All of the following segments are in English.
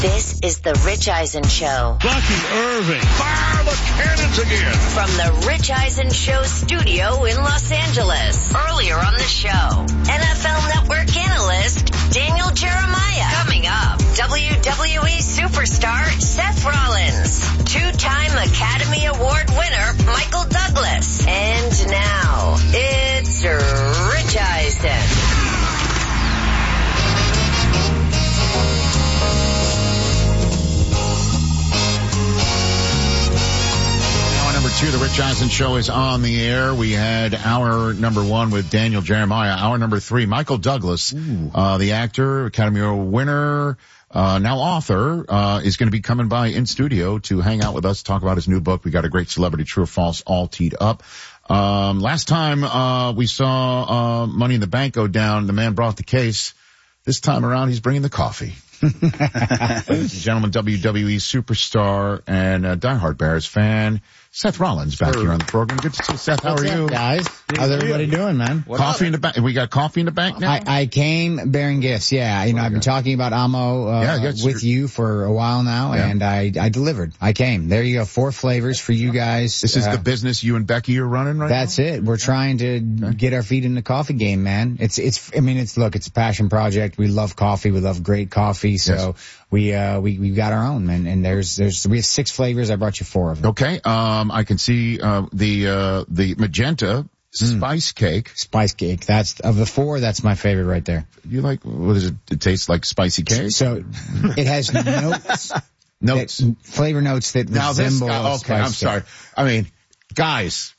This is the Rich Eisen Show. Bucky Irving, fire the cannons again. From the Rich Eisen Show studio in Los Angeles. Earlier on the show, NFL Network analyst Daniel Jeremiah. Coming up, WWE superstar Seth Rollins. Two-time Academy Award winner Michael Douglas. And now, it's Rich Eisen. The Rich Eisen Show is on the air. We had hour number 1 with Daniel Jeremiah. Hour number 3, Michael Douglas, the actor, Academy Award winner, now author, is going to be coming by in studio to hang out with us, talk about his new book. We got a great celebrity, True or False, all teed up. Last time, we saw, Money in the Bank go down. The man brought the case. This time around, he's bringing the coffee. Ladies and gentlemen, WWE superstar and diehard Bears fan, Seth Rollins back here on the program. Good to see you, Seth. How are you? Guys? How's everybody doing, man? Coffee in the bank. We got coffee in the bank now? I came bearing gifts, yeah. You know, I've been talking about Amo with you for a while now, and I delivered. I came. There you go, 4 flavors for you guys. This is the business you and Becky are running right now? That's it. We're trying to get our feet in the coffee game, man. It's a passion project. We love coffee. We love great coffee. So we got our own, and we have 6 flavors. I brought you 4 of them. Okay. I can see, the magenta spice cake. Spice cake. That's, of the 4, that's my favorite right there. You like, what is it? It tastes like spicy cake? So, it has notes. Flavor notes that resemble spice cake. I'm sorry. I mean, guys,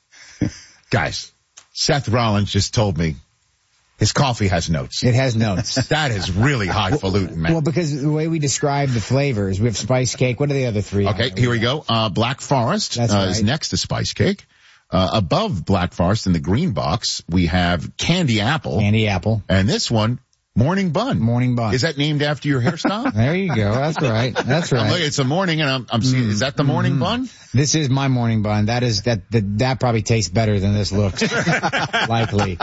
Seth Rollins just told me his coffee has notes. It has notes. That is really highfalutin, man. Well, because the way we describe the flavors, we have spice cake. What are the other 3? Okay, here we go. Black Forest is next to spice cake. Above Black Forest in the green box, we have candy apple. Candy apple. And this one, morning bun. Morning bun. Is that named after your hairstyle? There you go. That's right. That's right. Look, it's a morning, and I'm seeing. Is that the morning bun? This is my morning bun. That probably tastes better than this looks. Likely.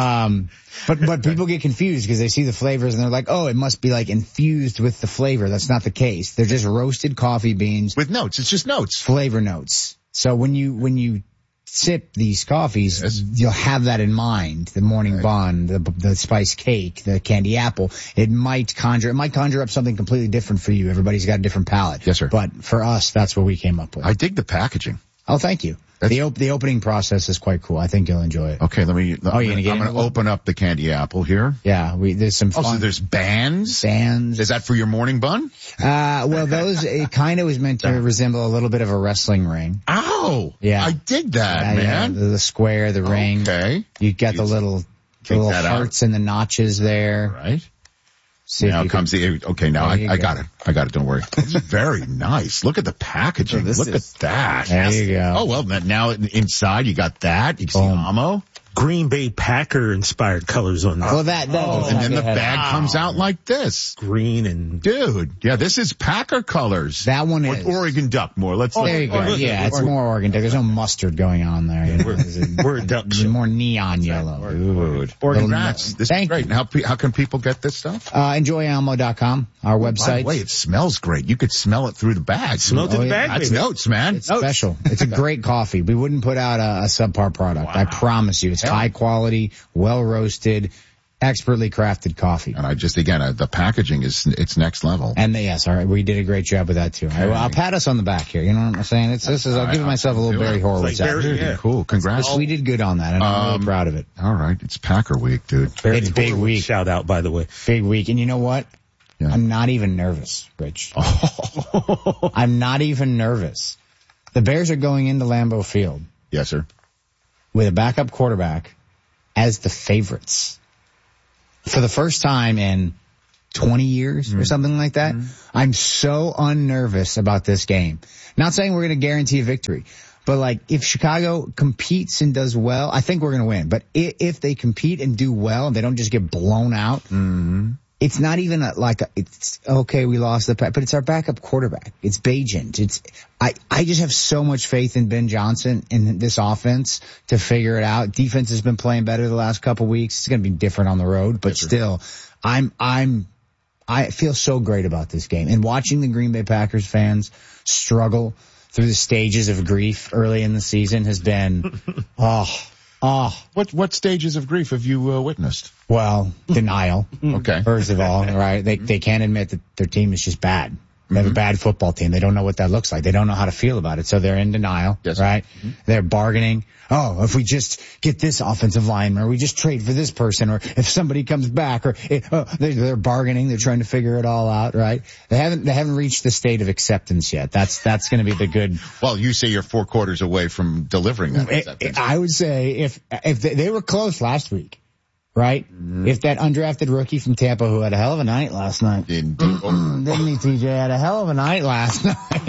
But people get confused because they see the flavors and they're like, oh, it must be like infused with the flavor. That's not the case. They're just roasted coffee beans with notes. It's just notes. Flavor notes. So when you sip these coffees, you'll have that in mind. The morning bun, the spice cake, the candy apple. It might conjure up something completely different for you. Everybody's got a different palate. Yes, sir. But for us, that's what we came up with. I dig the packaging. Oh, thank you. The opening process is quite cool. I think you'll enjoy it. Okay, I'm going to open up the candy apple here. Yeah, there's some fun. Oh, so there's bands? Bands. Is that for your morning bun? Well, it kind of was meant to resemble a little bit of a wrestling ring. Ow! Yeah. I dig that, man. Yeah, the square, the ring. Okay. You got the little hearts and the notches there. Right. Now comes I got it. Don't worry. It's very nice. Look at the packaging. Look at that. There you go. Oh, well, now inside you got that. You can see Amo. Green Bay Packer inspired colors on that. Well, and then the bag comes out like this. Green and... Dude, yeah, this is Packer colors. That one is. Oregon Duck more. There you go. Yeah, it's more Oregon Duck. There's no mustard going on there. You know? We're a duck show. More neon yellow. Dude. Oregon Rats. This is great. How can people get this stuff? Enjoyalmo.com, our website. By the way, it smells great. You could smell it through the bag. Smell through the bag, That's notes, man. It's special. It's a great coffee. We wouldn't put out a subpar product. Wow. I promise you. It's high quality, well roasted, expertly crafted coffee. And the packaging it's next level. And we did a great job with that too. I'll pat us on the back here. You know what I'm saying? I'll give myself a little Barry Horowitz. Cool. Congrats. We did good on that, and I'm really proud of it. All right. It's Packer week, dude. It's big week. Shout out, by the way. Big week. And you know what? Yeah. I'm not even nervous, Rich. I'm not even nervous. The Bears are going into Lambeau Field. Yes, sir. With a backup quarterback as the favorites. For the first time in 20 years or something like that. I'm so unnervous about this game. Not saying we're going to guarantee a victory, but like if Chicago competes and does well, I think we're going to win. But if they compete and do well and they don't just get blown out, it's not even it's okay, we lost but it's our backup quarterback. It's Bagent. I just have so much faith in Ben Johnson in this offense to figure it out. Defense has been playing better the last couple weeks. It's going to be different on the road, but still, I'm I feel so great about this game. And watching the Green Bay Packers fans struggle through the stages of grief early in the season has been, What stages of grief have you witnessed? well, denial. Okay. First of all, right? They can't admit that their team is just bad. They have a bad football team. They don't know what that looks like. They don't know how to feel about it. So they're in denial, Yes. right? They're bargaining. Oh, if we just get this offensive lineman, or we just trade for this person, or if somebody comes back, or they're bargaining. They're trying to figure it all out, right? They haven't reached the state of acceptance yet. That's going to be the good. Well, you say you're 4 quarters away from delivering that acceptance. I would say if they were close last week, right? If that undrafted rookie from Tampa who had a hell of a night last night. Didn't Didn't he, TJ? Had a hell of a night last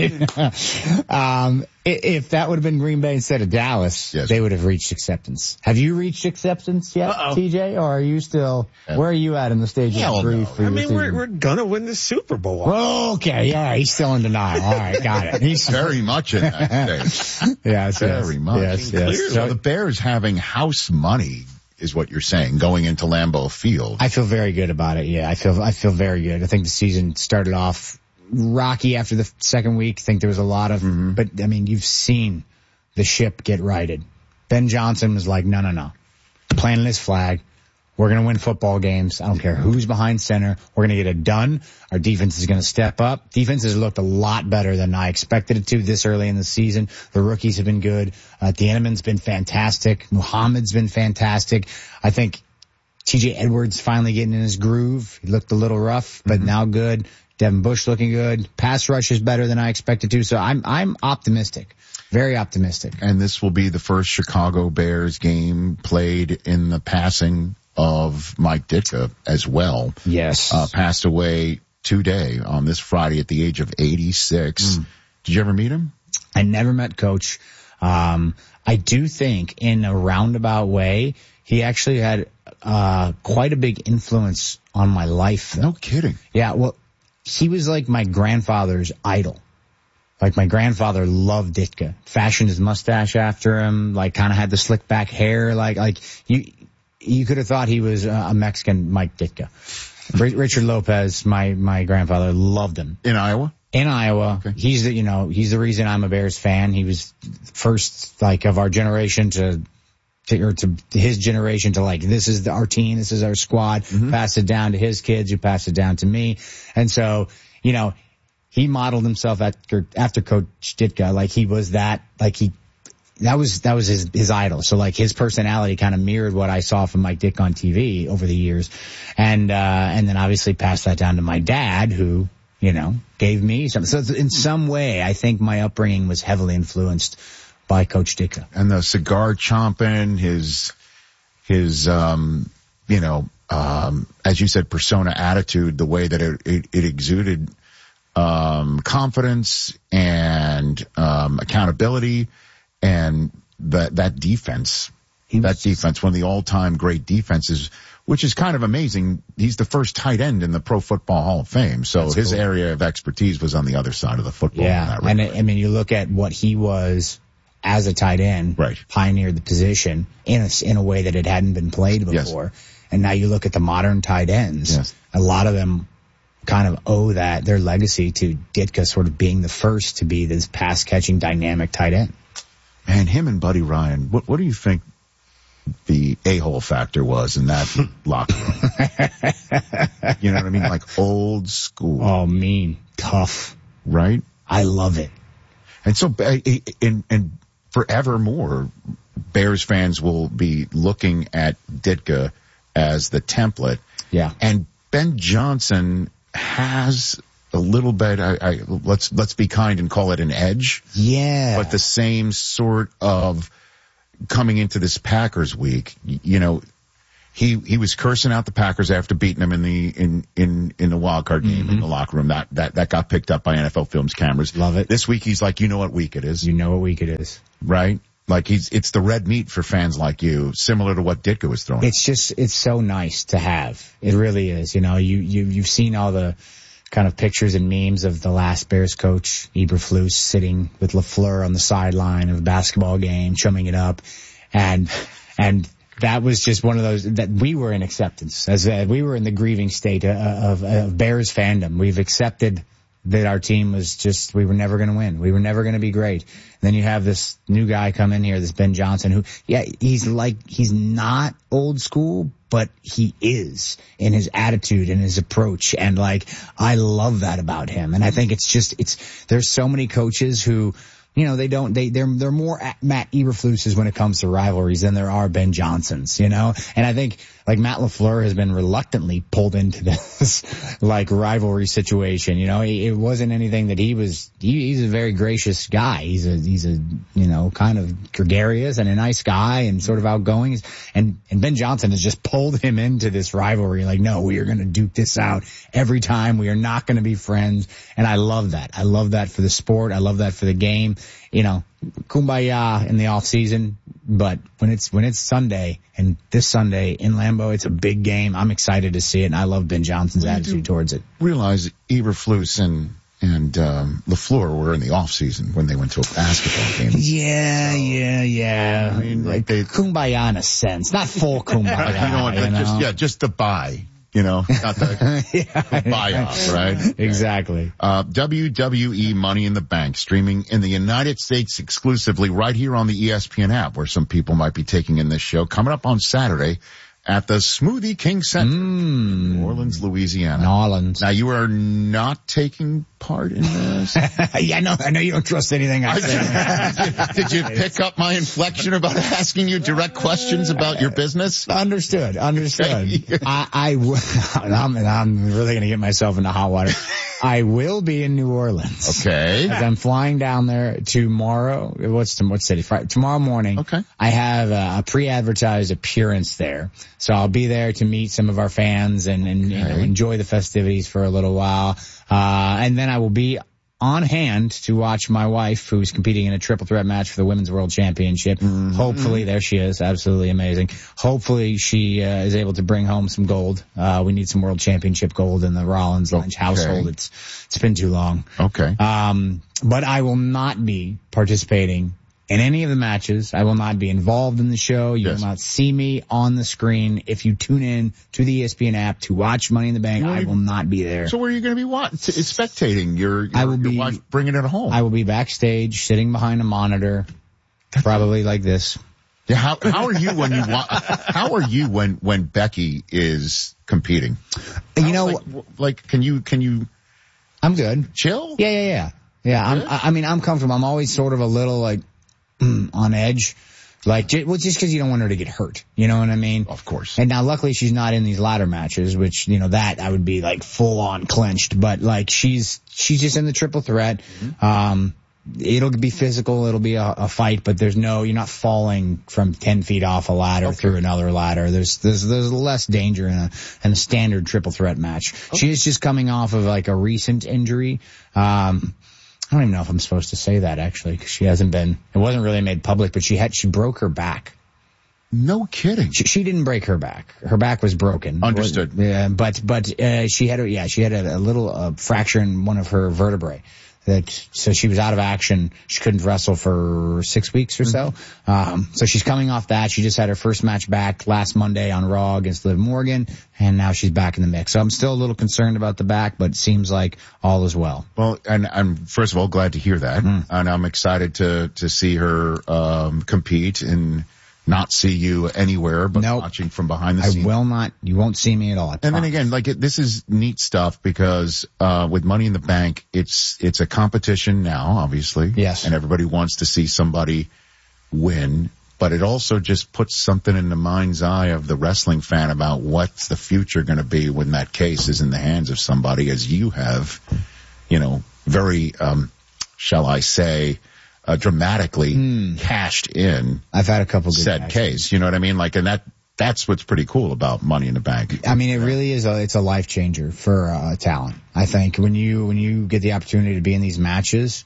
night. If that would have been Green Bay instead of Dallas, Yes. they would have reached acceptance. Have you reached acceptance yet, TJ? Or are you still, where are you at in the stage Hell of grief? no. For I your mean, season? we're gonna win the Super Bowl. Okay, yeah, he's still in denial. All right, got it. He's very much in that stage. yes, Very much. Yes, Clearly. yes. So the Bears having house money is what you're saying, going into Lambeau Field. I feel very good about it. Yeah, I feel very good. I think the season started off rocky after the second week. I think there was a lot of, but I mean, you've seen the ship get righted. Ben Johnson was like, no, planting his flag. We're going to win football games. I don't care who's behind center. We're going to get it done. Our defense is going to step up. Defense has looked a lot better than I expected it to this early in the season. The rookies have been good. Thieneman's been fantastic. Muhammad's been fantastic. I think TJ Edwards finally getting in his groove. He looked a little rough, but now good. Devin Bush looking good. Pass rush is better than I expected to. So I'm optimistic. Very optimistic. And this will be the first Chicago Bears game played in the passing of Mike Ditka as well. Yes. Passed away today on this Friday at the age of 86. Did you ever meet him? I never met Coach. I do think in a roundabout way, he actually had quite a big influence on my life. No kidding. Yeah, well, he was like my grandfather's idol. Like my grandfather loved Ditka. Fashioned his mustache after him, like kind of had the slick back hair, like you could have thought he was a Mexican Mike Ditka. Richard Lopez, my grandfather, loved him. In Iowa? In Iowa. Okay. He's the reason I'm a Bears fan. He was first, like, of our generation to his generation to, like, this is our team, this is our squad, pass it down to his kids, who pass it down to me. And so, he modeled himself after Coach Ditka, like he was that, like that was his idol. So like his personality kind of mirrored what I saw from Mike Dick on TV over the years. And then obviously passed that down to my dad, who, gave me something. So in some way, I think my upbringing was heavily influenced by Coach Ditka. And the cigar chomping, his as you said, persona, attitude, the way that it exuded, confidence and, accountability, and that defense, one of the all-time great defenses, which is kind of amazing. He's the first tight end in the Pro Football Hall of Fame. So That's his cool. area of expertise was on the other side of the football. Yeah. And I mean, you look at what he was as a tight end, Right. Pioneered the position in a way that it hadn't been played before. Yes. And now you look at the modern tight ends. Yes. A lot of them kind of owe their legacy to Ditka sort of being the first to be this pass catching dynamic tight end. Man, him and Buddy Ryan, what do you think the a-hole factor was in that locker room? You know what I mean? Like old school. Oh, mean, tough. Right? I love it. And so, and forevermore, Bears fans will be looking at Ditka as the template. Yeah. And Ben Johnson has a little bit, let's be kind and call it an edge. Yeah. But the same sort of coming into this Packers week, he was cursing out the Packers after beating them in the wild card game in the locker room. That got picked up by NFL Films cameras. Love it. This week he's like, you know what week it is? You know what week it is. Right? Like it's the red meat for fans like you, similar to what Ditka was throwing. It's so nice to have. It really is. You've seen all the kind of pictures and memes of the last Bears coach, Eberflus, sitting with LaFleur on the sideline of a basketball game, chumming it up. And that was just one of those that we were in acceptance. As we were in the grieving state of Bears fandom. We've accepted that our team was just, we were never going to win. We were never going to be great. And then you have this new guy come in here, this Ben Johnson, who, he's not old school, but he is in his attitude and his approach. And I love that about him. And I think there's so many coaches who, they're more Matt Eberflus's when it comes to rivalries than there are Ben Johnsons, And I think Matt LaFleur has been reluctantly pulled into this rivalry situation. It wasn't anything that he's a very gracious guy. He's a kind of gregarious and a nice guy and sort of outgoing. And Ben Johnson has just pulled him into this rivalry. No, we are going to duke this out every time. We are not going to be friends. And I love that. I love that for the sport. I love that for the game. Kumbaya in the off season, but when it's Sunday, and this Sunday in Lambeau, it's a big game. I'm excited to see it, and I love Ben Johnson's attitude towards it. Realize Eberflus and LaFleur were in the off season when they went to a basketball game. Yeah. I mean, Kumbaya in a sense, not full Kumbaya. Just the bye. Not the buyout, right? Exactly. WWE Money in the Bank streaming in the United States exclusively right here on the ESPN app, where some people might be taking in this show. Coming up on Saturday at the Smoothie King Center, New Orleans, Louisiana. New Orleans. Now, you are not taking part in this? I know you don't trust anything I say. Did you pick up my inflection about asking you direct questions about your business? Understood. I'm really going to get myself into hot water. I will be in New Orleans. Okay. As I'm flying down there tomorrow. What city? Tomorrow morning. Okay. I have a pre-advertised appearance there. So I'll be there to meet some of our fans and enjoy the festivities for a little while. And then I will be on hand to watch my wife, who's competing in a triple threat match for the Women's World Championship. Mm-hmm. Hopefully, there she is. Absolutely amazing. Hopefully she is able to bring home some gold. We need some World Championship gold in the Rollins Lynch household. It's been too long. Okay. But I will not be participating in any of the matches. I will not be involved in the show. You will not see me on the screen. If you tune in to the ESPN app to watch Money in the Bank, I will not be there. So where are you going to be spectating? Your wife bringing it home? I will be backstage, sitting behind a monitor, probably like this. Yeah. How are you when how are you when Becky is competing? Can you? I'm good. Chill? Yeah. I'm comfortable. I'm always sort of a little on edge. Just because you don't want her to get hurt. You know what I mean? Of course. And now luckily she's not in these ladder matches, which, that I would be full on clenched. But she's just in the triple threat. Mm-hmm. It'll be physical. It'll be a fight, but you're not falling from 10 feet off a ladder through another ladder. There's less danger in a standard triple threat match. Okay. She is just coming off of a recent injury. I don't even know if I'm supposed to say that actually, because it wasn't really made public, but she broke her back. No kidding. She didn't break her back. Her back was broken. Understood. Yeah, but she had a little fracture in one of her vertebrae. So she was out of action. She couldn't wrestle for 6 weeks or so. So she's coming off that. She just had her first match back last Monday on Raw against Liv Morgan, and now she's back in the mix. So I'm still a little concerned about the back, but it seems like all is well. Well, and I'm first of all glad to hear that, and I'm excited to see her compete and not see you anywhere, but watching from behind the scenes. I will not. You won't see me at all. And then again, this is neat stuff because with Money in the Bank, it's a competition now, obviously. Yes. And everybody wants to see somebody win, but it also just puts something in the mind's eye of the wrestling fan about what's the future going to be when that case is in the hands of somebody, as you have, very, shall I say, dramatically cashed in. I've had a couple good said case. You know what I mean? And that's what's pretty cool about Money in the Bank. I mean, it really is it's a life changer for talent. I think when you get the opportunity to be in these matches,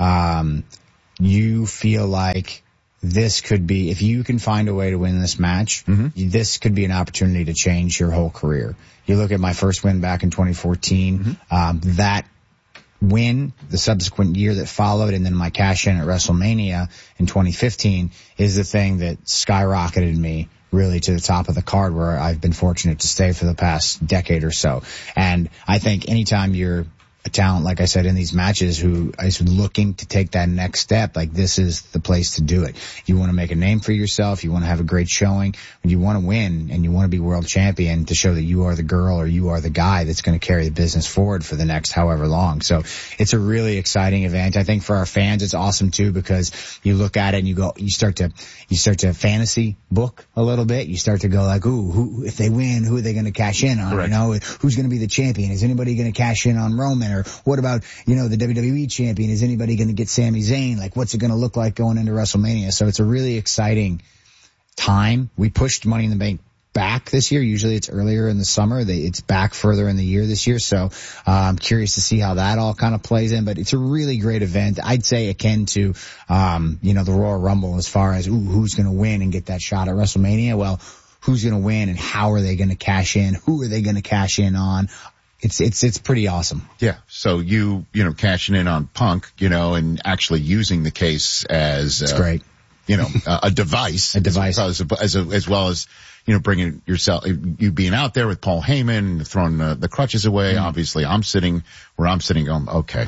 you feel like this could be, if you can find a way to win this match, this could be an opportunity to change your whole career. You look at my first win back in 2014, that win, the subsequent year that followed, and then my cash in at WrestleMania in 2015 is the thing that skyrocketed me really to the top of the card where I've been fortunate to stay for the past decade or so. And I think anytime you're a talent, like I said, in these matches who is looking to take that next step, like this is the place to do it. You want to make a name for yourself. You want to have a great showing. And you want to win and you want to be world champion to show that you are the girl or you are the guy that's going to carry the business forward for the next however long. So it's a really exciting event. I think for our fans, it's awesome too, because you look at it and you start to fantasy book a little bit. You start to go like, ooh, who, if they win, who are they going to cash in on? Correct. You know, who's going to be the champion? Is anybody going to cash in on Roman? Or what about, you know, the WWE champion? Is anybody going to get Sami Zayn? Like, what's it going to look like going into WrestleMania? So it's a really exciting time. We pushed Money in the Bank back this year. Usually it's earlier in the summer. It's back further in the year this year. So I'm curious to see how that all kind of plays in. But it's a really great event. I'd say akin to, you know, the Royal Rumble as far as, who's going to win and get that shot at WrestleMania? Well, who's going to win and how are they going to cash in? Who are they going to cash in on? It's pretty awesome. Yeah. So you know, cashing in on Punk, you know, and actually using the case as, It's great. You know, a device. A device. As well as, you know, bringing yourself, you being out there with Paul Heyman, throwing the crutches away. Obviously, I'm sitting where I'm sitting going, okay.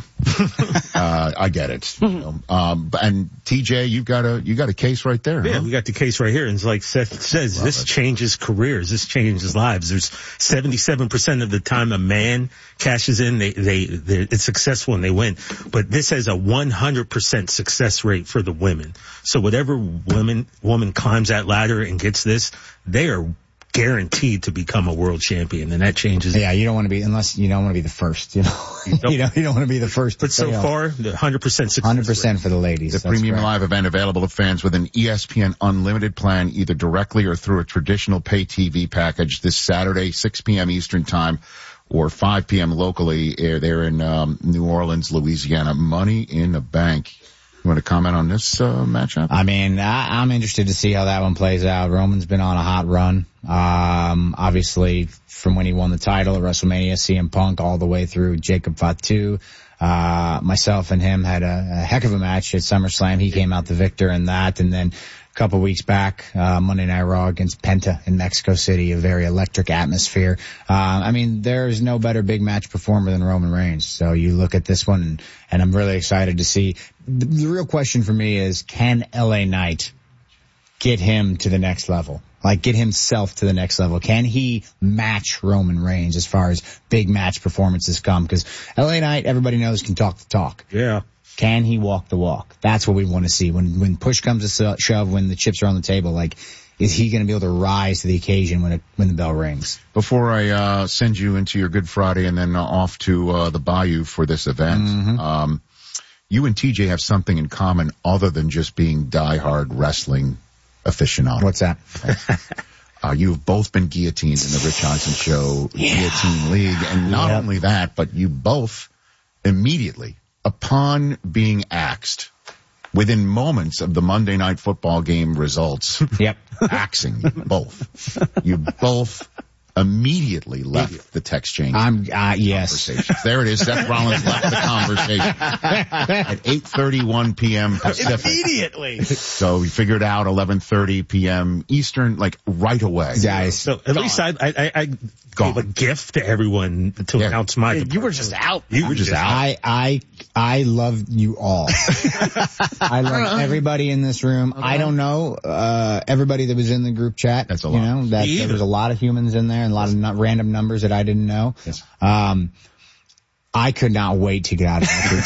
I get it. You know, and TJ, you got a case right there. Yeah, huh? we got the case right here. And it's like Seth says, this changes careers. This changes lives. There's 77% of the time a man cashes in, it's successful and they win. But this has a 100% success rate for the women. So whatever woman climbs that ladder and gets this, they are guaranteed to become a world champion, and that changes. Yeah, you don't want to be, unless you don't want to be the first, you know. you don't want to be the first. But so far, the 100% success 100% rate. for the ladies. The Premium Live event available to fans with an ESPN Unlimited plan, either directly or through a traditional pay TV package this Saturday, 6 p.m. Eastern Time, or 5 p.m. locally. They're in New Orleans, Louisiana. Money in the Bank. You want to comment on this matchup? I mean, I'm interested to see how that one plays out. Roman's been on a hot run. Obviously, from when he won the title at WrestleMania, CM Punk all the way through Jacob Fatu. Myself and him had a heck of a match at SummerSlam. He came out the victor in that. And then a couple weeks back, Monday Night Raw against Penta in Mexico City, a very electric atmosphere. I mean, there's no better big match performer than Roman Reigns. So you look at this one and I'm really excited to see. The real question for me is, can LA Knight get him to the next level? Like, get himself to the next level? Can he match Roman Reigns as far as big match performances come? Because LA Knight, everybody knows, can talk the talk. Yeah. Can he walk the walk? That's what we want to see. When push comes to shove, when the chips are on the table, like, is he going to be able to rise to the occasion when the bell rings? Before I send you into your Good Friday and then off to the Bayou for this event, you and TJ have something in common other than just being diehard wrestling aficionados. What's that? You've both been guillotined in the Rich Eisen Show Guillotine League. And not only that, but you both immediately, upon being axed, within moments of the Monday Night Football game results, axing you both. You both immediately left the text chain. Yes. There it is. Seth Rollins left the conversation at 8:31 p.m. Pacific. Immediately. So we figured out 11:30 p.m. Eastern, like right away. Guys. So at least I gave a gift to everyone to announce my departure. You were just out. You were just out. I love you all. I love everybody in this room. Okay. I don't know, everybody that was in the group chat. That's a lot. You know, there was a lot of humans in there and a lot of random numbers that I didn't know. Yes. I could not wait to get out of that group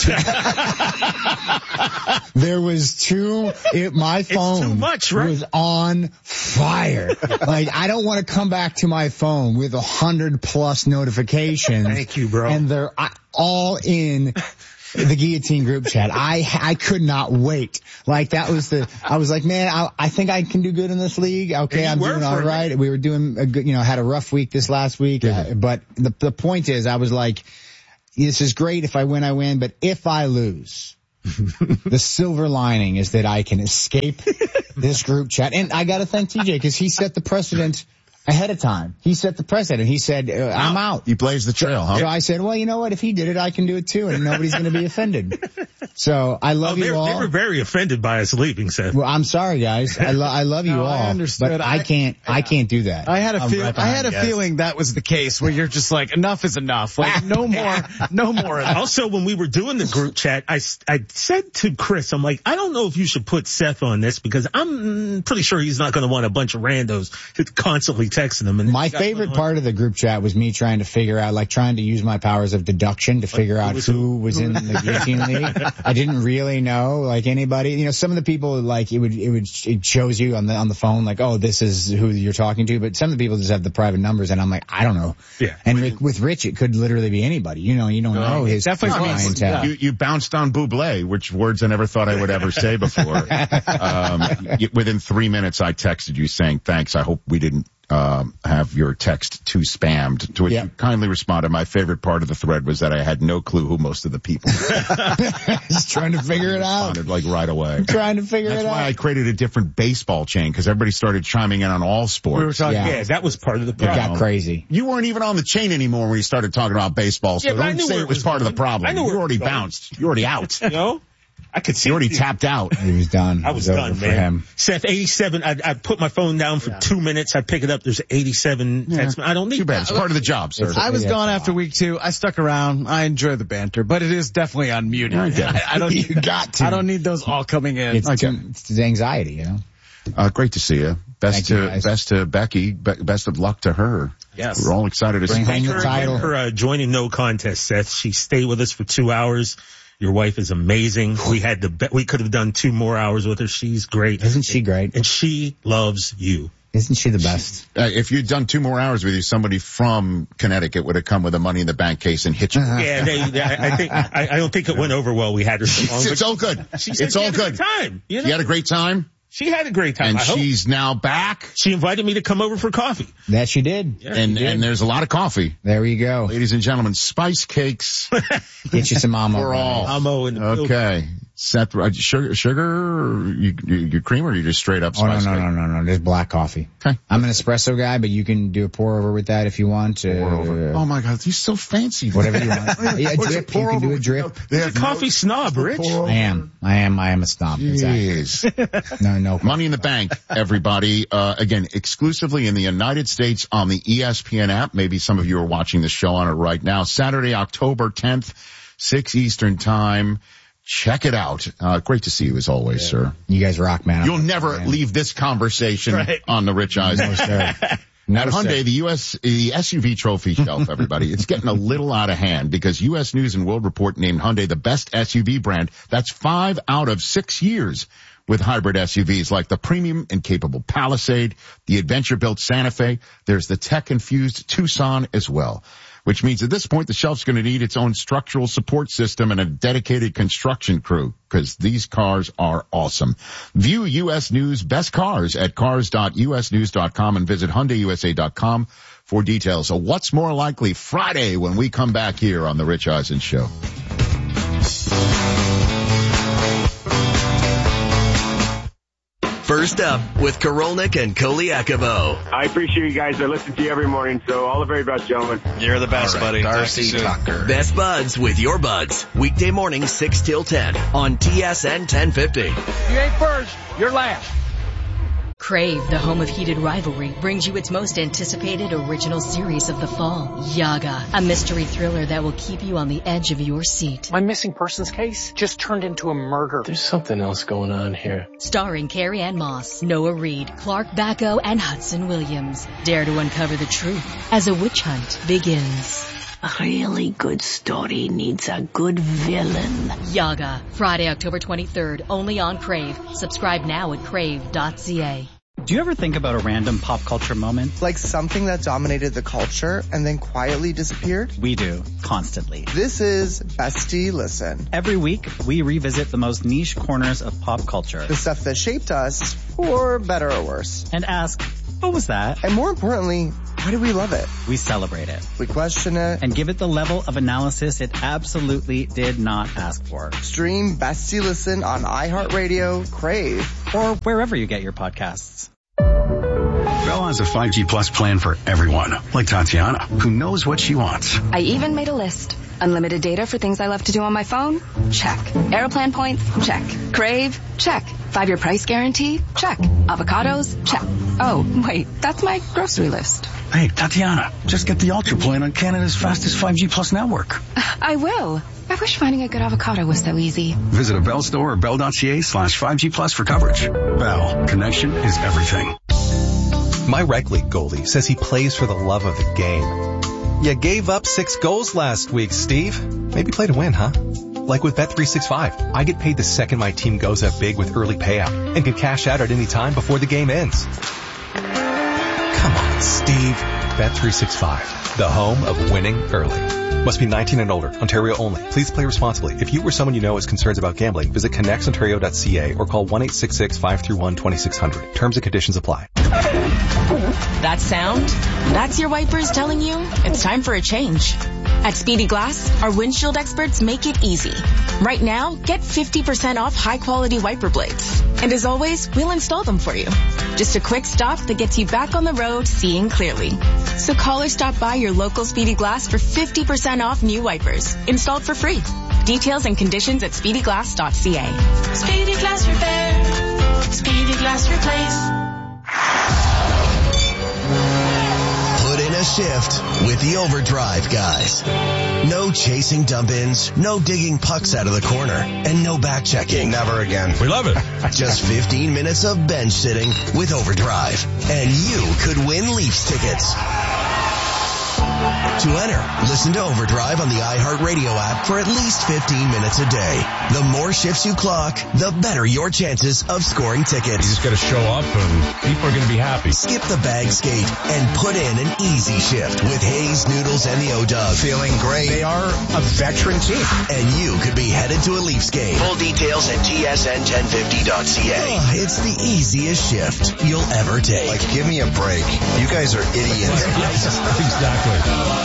chat. There was my phone too much, right? was on fire. Like, I don't want to come back to my phone with 100+ notifications. Thank you, bro. And they're all in the Guillotine group chat. I could not wait. Like, I was like, man, I think I can do good in this league. Okay, I'm doing all right. We were doing a good, had a rough week this last week. But the point is, I was like, this is great. If I win, I win. But if I lose, the silver lining is that I can escape this group chat. And I got to thank TJ because he set the precedent ahead of time. He set the precedent. He said, I'm out. You blazed the trail, huh? So I said, well, you know what? If he did it, I can do it too. And nobody's going to be offended. So I love you all. They were very offended by us leaving, Seth. Well, I'm sorry, guys. I love you all. I understood. But I can't do that. I had a feeling that was the case where you're just like, enough is enough. Like, no more. Also, when we were doing the group chat, I said to Chris, I'm like, I don't know if you should put Seth on this because I'm pretty sure he's not going to want a bunch of randos constantly texting him. And my favorite part of the group chat was me trying to use my powers of deduction to figure out who was in the guillotine league. I didn't really know like anybody. You know, some of the people like it shows you on the phone like, oh, this is who you're talking to, but some of the people just have the private numbers, and I'm like, I don't know. Yeah. And with Rich, it could literally be anybody. You know, you don't know his clientele. You bounced on Bublé, which words I never thought I would ever say before. Within 3 minutes, I texted you saying thanks. I hope we didn't have your text too spammed, to which you kindly responded. My favorite part of the thread was that I had no clue who most of the people were. Just trying to figure it out. Responded like right away. Trying to figure it out. That's why I created a different baseball chain, because everybody started chiming in on all sports. We were talking, that was part of the problem. It got crazy. You weren't even on the chain anymore when you started talking about baseball, so don't say it was part of the problem. I knew you already bounced. You're already out. You know? I could see. You already tapped out. He was done. I was done, for man. Him. Seth, 87. I put my phone down for 2 minutes. I pick it up. There's 87 text. I don't need too bad. It's part of the job, sir. I was gone after week 2. I stuck around. I enjoy the banter, but it is definitely unmuted. I don't. You got to. I don't need those all coming in. It's anxiety, you know. Great to see you. Best to Becky. Best of luck to her. Yes. We're all excited to see her title. For joining No Contest, Seth. She stayed with us for 2 hours. Your wife is amazing. We could have done 2 more hours with her. She's great. Isn't she great? And she loves you. Isn't she the best? If you'd done 2 more hours with you, somebody from Connecticut would have come with a Money in the Bank case and hit you. Yeah, I don't think it went over well. We had her so long. It's all good. It's all good. Time. You know? You had a great time? She had a great time. And she's now back. She invited me to come over for coffee. That she did. Yeah, and there's a lot of coffee. There you go. Ladies and gentlemen, Spice Cakes. Get you some Amo. For all. Amo in the Okay. Seth, sugar or you cream, or you just straight up spice cake? No. There's black coffee. Okay. I'm an espresso guy, but you can do a pour over with that if you want. Pour over. Oh my God, you're so fancy. Whatever you want. Yeah, a drip. You can do a drip. You're a coffee snob, Rich. I am a snob. Yes. No. Money in the Bank, everybody. Again, exclusively in the United States on the ESPN app. Maybe some of you are watching the show on it right now. Saturday, October 10th, 6 Eastern Time. Check it out. Great to see you as always, sir. You guys rock, man. You'll never leave this conversation on the Rich Eisen. No, sir. At Hyundai, the SUV trophy shelf, everybody, it's getting a little out of hand because U.S. News and World Report named Hyundai the best SUV brand. That's 5 out of 6 years with hybrid SUVs like the premium and capable Palisade, the adventure-built Santa Fe. There's the tech-infused Tucson as well, which means at this point the shelf's going to need its own structural support system and a dedicated construction crew, because these cars are awesome. View U.S. News Best Cars at cars.usnews.com and visit HyundaiUSA.com for details. So what's more likely Friday when we come back here on The Rich Eisen Show? First up with Korolnik and Koliakovo. I appreciate you guys. I listen to you every morning, so all the very best, gentlemen. You're the best, buddy. Darcy Tucker. Best Buds with your buds. Weekday morning, 6 till 10 on TSN 1050. You ain't first, you're last. Crave, the home of heated rivalry, brings you its most anticipated original series of the fall, Yaga, a mystery thriller that will keep you on the edge of your seat. My missing persons case just turned into a murder. There's something else going on here. Starring Carrie Ann Moss, Noah Reid, Clark Bacco, and Hudson Williams. Dare to uncover the truth as a witch hunt begins. A really good story needs a good villain. Yaga, Friday, October 23rd, only on Crave. Subscribe now at crave.ca. Do you ever think about a random pop culture moment? Like something that dominated the culture and then quietly disappeared? We do, constantly. This is Bestie Listen. Every week, we revisit the most niche corners of pop culture. The stuff that shaped us, for better or worse. And ask, what was that? And more importantly, why do we love it? We celebrate it. We question it. And give it the level of analysis it absolutely did not ask for. Stream Bestie Listen on iHeartRadio, Crave, or wherever you get your podcasts. Bell has a 5G Plus plan for everyone, like Tatiana, who knows what she wants. I even made a list. Unlimited data for things I love to do on my phone? Check. Aeroplan points? Check. Crave? Check. 5-year price guarantee? Check. Avocados? Check. Oh, wait, that's my grocery list. Hey, Tatiana, just get the Ultra plan on Canada's fastest 5G Plus network. I will. I wish finding a good avocado was so easy. Visit a Bell store or bell.ca/5G Plus for coverage. Bell, connection is everything. My rec league goalie says he plays for the love of the game. You gave up 6 goals last week, Steve. Maybe play to win, huh? Like with Bet365, I get paid the second my team goes up big with early payout and can cash out at any time before the game ends. Come on, Steve. Bet365, the home of winning early. Must be 19 and older. Ontario only. Please play responsibly. If you or someone you know has concerns about gambling, visit connectsontario.ca or call 1-866-531-2600. Terms and conditions apply. That sound? That's your wipers telling you it's time for a change. At Speedy Glass, our windshield experts make it easy. Right now, get 50% off high-quality wiper blades. And as always, we'll install them for you. Just a quick stop that gets you back on the road seeing clearly. So call or stop by your local Speedy Glass for 50% off new wipers, installed for free. Details and conditions at speedyglass.ca. Speedy Glass Repair. Speedy Glass Replace. Put in a shift with the Overdrive guys. No chasing dump-ins, no digging pucks out of the corner, and no back-checking. Never again. We love it. Just 15 minutes of bench sitting with Overdrive. And you could win Leafs tickets. To enter, listen to Overdrive on the iHeartRadio app for at least 15 minutes a day. The more shifts you clock, the better your chances of scoring tickets. You just got to show up and people are going to be happy. Skip the bag skate and put in an easy shift with Hayes, Noodles, and the O-Dog. Feeling great. They are a veteran team. And you could be headed to a Leafs game. Full details at tsn1050.ca. It's the easiest shift you'll ever take. Like, give me a break. You guys are idiots. Exactly.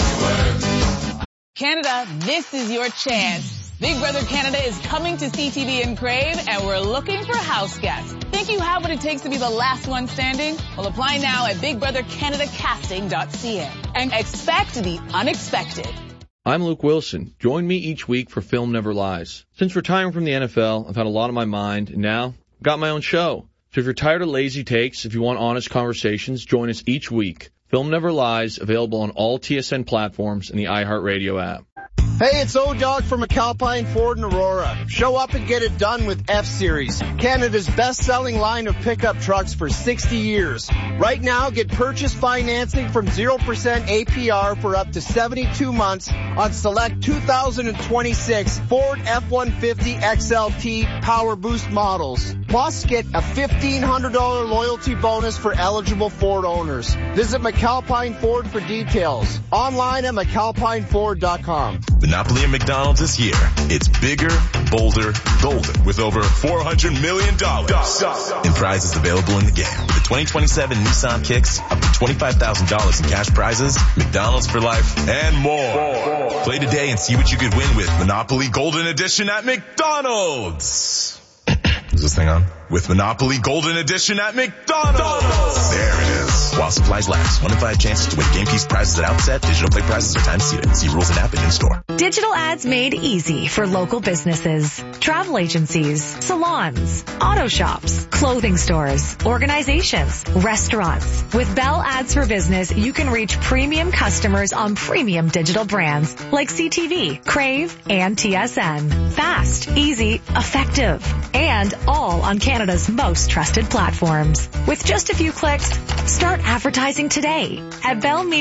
Canada, this is your chance. Big Brother Canada is coming to CTV and Crave, and we're looking for house guests. Think you have what it takes to be the last one standing? Well, apply now at BigBrotherCanadaCasting.ca and expect the unexpected. I'm Luke Wilson. Join me each week for Film Never Lies. Since retiring from the NFL, I've had a lot on my mind, and now I've got my own show. So if you're tired of lazy takes, if you want honest conversations, join us each week. Film Never Lies, available on all TSN platforms and the iHeartRadio app. Hey, it's O-Dog from McAlpine Ford in Aurora. Show up and get it done with F-Series, Canada's best-selling line of pickup trucks for 60 years. Right now, get purchase financing from 0% APR for up to 72 months on select 2026 Ford F-150 XLT Power Boost models. Plus, get a $1,500 loyalty bonus for eligible Ford owners. Visit McAlpine Ford for details. Online at McAlpineFord.com. Monopoly at McDonald's this year. It's bigger, bolder, golden with over $400 million in prizes available in the game. With the 2027 Nissan Kicks, up to $25,000 in cash prizes, McDonald's for life, and more. Play today and see what you could win with Monopoly Golden Edition at McDonald's. Is this thing on? With Monopoly Golden Edition at McDonald's. There it is. While supplies last. 1 in 5 chances to win game piece prizes at outset. Digital play prizes are time seated. See rules and app and in store. Digital ads made easy for local businesses, travel agencies, salons, auto shops, clothing stores, organizations, restaurants. With Bell Ads for Business, you can reach premium customers on premium digital brands like CTV, Crave, and TSN. Fast, easy, effective, and all on Canada's most trusted platforms. With just a few clicks, start advertising today at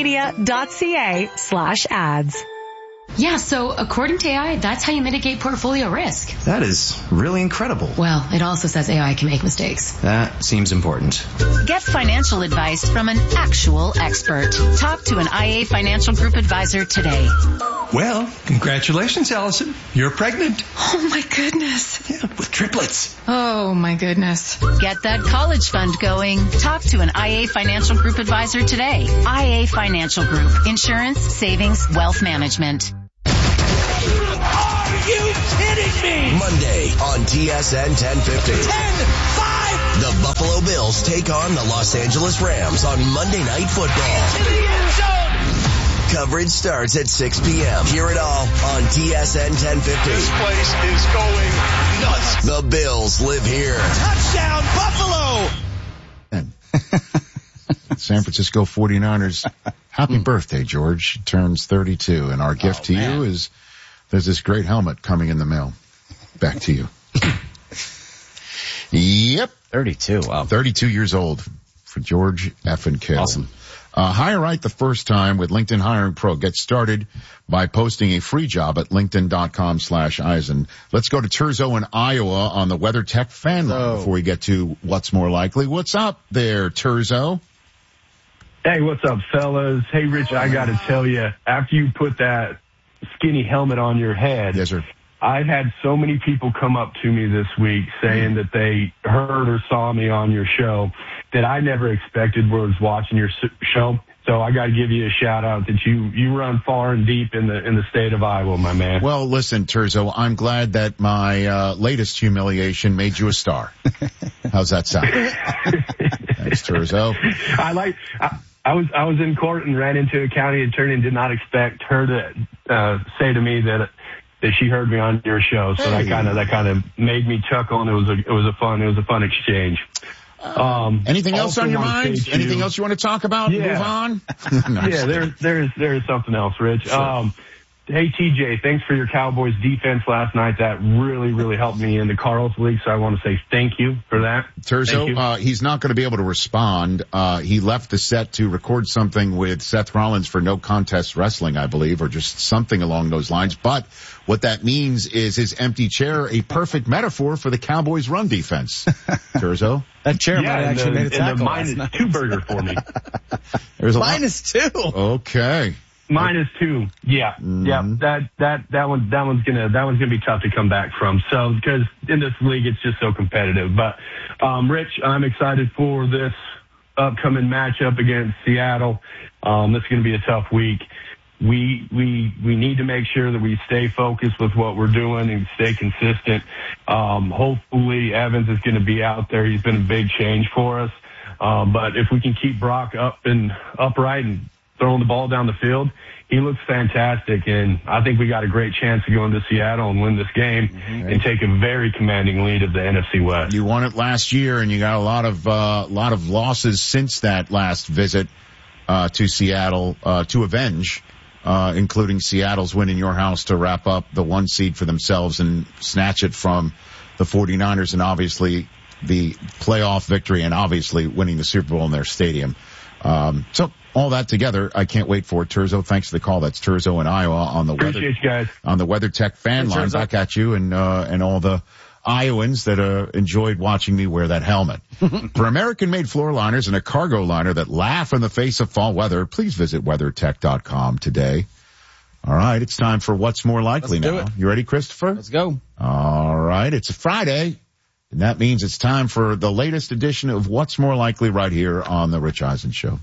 bellmedia.ca/ads. Yeah, so according to AI, that's how you mitigate portfolio risk. That is really incredible. Well, it also says AI can make mistakes. That seems important. Get financial advice from an actual expert. Talk to an IA Financial Group advisor today. Well, congratulations, Allison. You're pregnant. Oh my goodness. Yeah, with triplets. Oh my goodness. Get that college fund going. Talk to an IA Financial Group advisor today. IA Financial Group. Insurance, savings, wealth management. Are you kidding me? Monday on TSN 1050. 10-5. The Buffalo Bills take on the Los Angeles Rams on Monday Night Football. To the end zone. Coverage starts at 6 p.m. Hear it all on TSN 1050. This place is going nuts. The Bills live here. Touchdown, Buffalo! San Francisco 49ers. Happy birthday, George. Turns 32. And our gift to you is there's this great helmet coming in the mail. Back to you. Yep. 32. Wow. 32 years old for George F. Kittle. Awesome. Hire right the first time with LinkedIn Hiring Pro. Get started by posting a free job at linkedin.com/Eisen. Let's go to Terzo in Iowa on the WeatherTech fan line before we get to what's more likely. What's up there, Terzo? Hey, what's up, fellas? Hey, Rich, I got to tell you, after you put that skinny helmet on your head, yes, sir. I've had so many people come up to me this week saying that they heard or saw me on your show that I never expected was watching your show. So I got to give you a shout out that you run far and deep in the state of Iowa, my man. Well, listen, Terzo, I'm glad that my latest humiliation made you a star. How's that sound? Thanks, Terzo. I was in court and ran into a county attorney and did not expect her to say to me that she heard me on your show. So that kind of made me chuckle, and it was a fun exchange. Anything else on your mind? Anything else you want to talk about? Yeah. Move on? Yeah, there's something else, Rich. Sure. Hey, TJ, thanks for your Cowboys defense last night. That really, really helped me in the Carl's League, so I want to say thank you for that. Terzo, he's not going to be able to respond. He left the set to record something with Seth Rollins for No Contest Wrestling, I believe, or just something along those lines. But what that means is his empty chair, a perfect metaphor for the Cowboys' run defense. Terzo? That chair might actually made a tackle last night. -2 burger for me. -2. Okay. -2. Yeah. Mm-hmm. Yeah. That one's gonna be tough to come back from. So, because in this league, it's just so competitive. But, Rich, I'm excited for this upcoming matchup against Seattle. This is going to be a tough week. We need to make sure that we stay focused with what we're doing and stay consistent. Hopefully Evans is going to be out there. He's been a big change for us. But if we can keep Brock upright and throwing the ball down the field, he looks fantastic, and I think we got a great chance to go into Seattle and win this game and take a very commanding lead of the NFC West. You won it last year, and you got a lot of losses since that last visit to Seattle to avenge, including Seattle's win in your house to wrap up the 1 seed for themselves and snatch it from the 49ers, and obviously the playoff victory, and obviously winning the Super Bowl in their stadium. So all that together, I can't wait for it. Terzo, thanks for the call. That's Terzo in Iowa on the Appreciate you guys. on the WeatherTech fan line. Back at you and all the Iowans that enjoyed watching me wear that helmet. For American-made floor liners and a cargo liner that laugh in the face of fall weather, please visit WeatherTech.com today. All right, it's time for What's More Likely now. You ready, Christopher? Let's go. All right, it's a Friday, and that means it's time for the latest edition of What's More Likely right here on The Rich Eisen Show.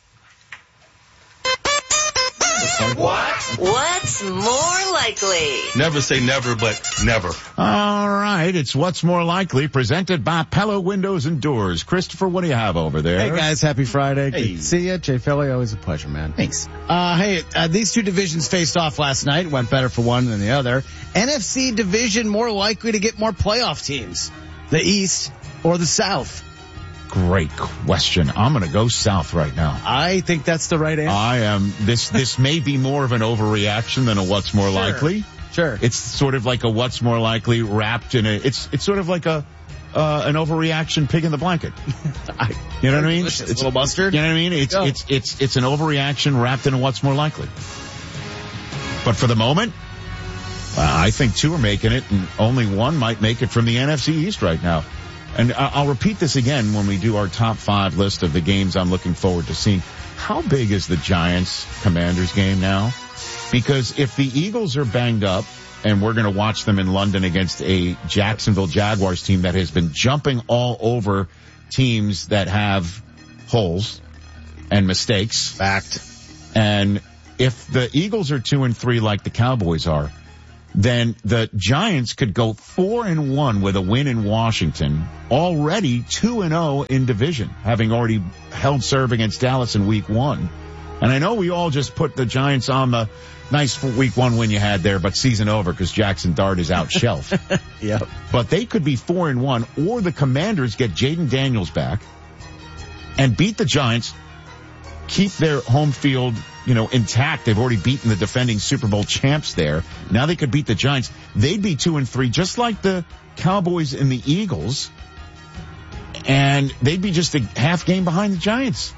What's more likely? Never say never, but never. All right, it's What's More Likely, presented by Pella Windows and Doors. Christopher, what do you have over there? Hey, guys, happy Friday. Good to see you. Jay Philly, always a pleasure, man. Thanks. These two divisions faced off last night. It went better for one than the other. NFC division more likely to get more playoff teams, the East or the South? Great question. I'm going to go South right now. I think that's the right answer. I am. This may be more of an overreaction than a What's More Likely. Sure. It's sort of like a What's More Likely wrapped in it's sort of like an overreaction pig in the blanket. You know what I mean? It's a little mustard. You know what I mean? It's an overreaction wrapped in a What's More Likely. But for the moment, I think two are making it, and only one might make it from the NFC East right now. And I'll repeat this again when we do our top 5 list of the games I'm looking forward to seeing. How big is the Giants-Commanders game now? Because if the Eagles are banged up, and we're going to watch them in London against a Jacksonville Jaguars team that has been jumping all over teams that have holes and mistakes. Fact. And if the Eagles are 2-3 like the Cowboys are, then the Giants could go 4-1 with a win in Washington, already 2-0 in division, having already held serve against Dallas in week 1. And I know we all just put the Giants on the nice week 1 win you had there, but season over because Jackson Dart is out shelf. Yep. But they could be 4-1, or the Commanders get Jaden Daniels back and beat the Giants, keep their home field, intact. They've already beaten the defending Super Bowl champs there. Now they could beat the Giants. They'd be 2-3, just like the Cowboys and the Eagles. And they'd be just a half game behind the Giants.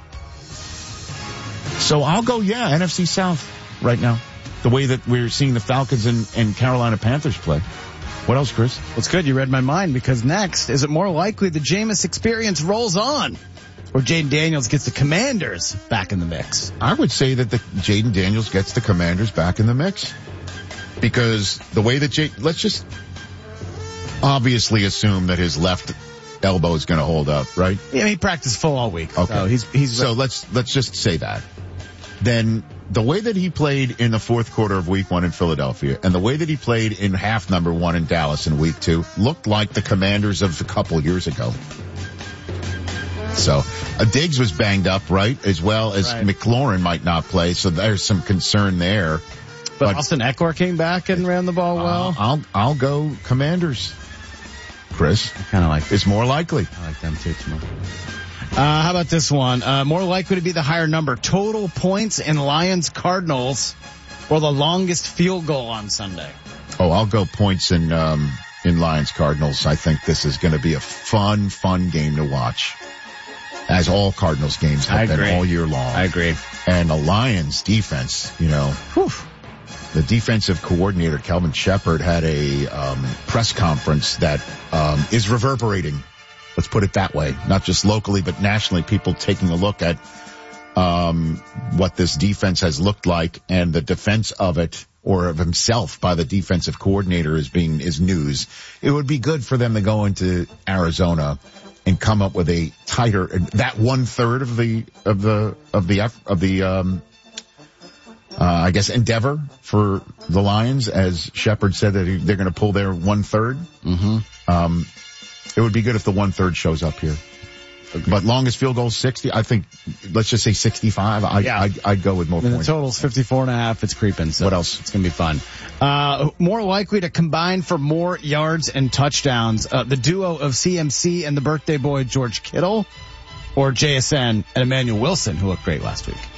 So I'll go, NFC South right now. The way that we're seeing the Falcons and Carolina Panthers play. What else, Chris? Well, it's good you read my mind, because next, is it more likely the Jameis experience rolls on, or Jaden Daniels gets the Commanders back in the mix? I would say that the Jaden Daniels gets the Commanders back in the mix, because the way that let's just obviously assume that his left elbow is going to hold up, right? Yeah, he practiced full all week. Okay. So so let's just say that. Then the way that he played in the fourth quarter of week 1 in Philadelphia and the way that he played in half number 1 in Dallas in week 2 looked like the Commanders of a couple years ago. So Diggs was banged up, right? As well as McLaurin might not play. So there's some concern there. But Austin Eckler came back and ran the ball well. I'll go Commanders. Chris, I kind of like it's more likely. I like them too. How about this one? More likely to be the higher number. Total points in Lions-Cardinals, or the longest field goal on Sunday. Oh, I'll go points in Lions-Cardinals. I think this is going to be a fun game to watch, as all Cardinals games have been all year long. I agree. And the Lions defense, the defensive coordinator, Kelvin Shepard, had a press conference that is reverberating. Let's put it that way. Not just locally, but nationally, people taking a look at what this defense has looked like, and the defense of it, or of himself by the defensive coordinator, is news. It would be good for them to go into Arizona and come up with a tighter, that 1/3 of the I guess endeavor for the Lions, as Shepard said that they're going to pull their 1/3. Mm-hmm. It would be good if the 1/3 shows up here. Okay. But longest field goal 60. I think, let's just say 65. I'd go with more points. The total's 54.5. It's creeping. So what else? It's going to be fun. More likely to combine for more yards and touchdowns. The duo of CMC and the birthday boy George Kittle, or JSN and Emmanuel Wilson, who looked great last week.